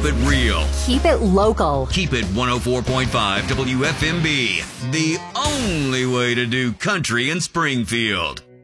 it real. Keep it local. Keep it 104.5 WFMB. The only way to do country in Springfield.